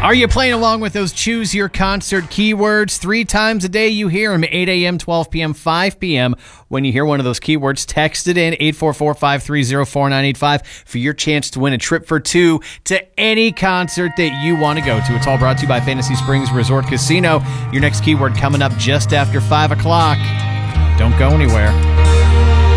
Are you playing along with those Choose Your Concert keywords? 3 times a day you hear them, 8 a.m., 12 p.m., 5 p.m. When you hear one of those keywords, text it in, 844-530-4985 for your chance to win a trip for 2 to any concert that you want to go to. It's all brought to you by Fantasy Springs Resort Casino. Your next keyword coming up just after 5 o'clock. Don't go anywhere.